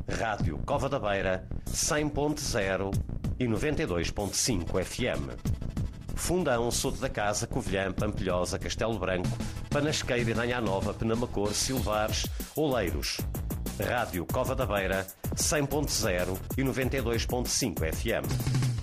Rádio Cova da Beira, 100.0 e 92.5 FM. Fundão, Soto da Casa, Covilhã, Pampilhosa, Castelo Branco, Panasqueira e Danha Nova, Penamacor, Silvares, Oleiros. Rádio Cova da Beira, 100.0 e 92.5 FM.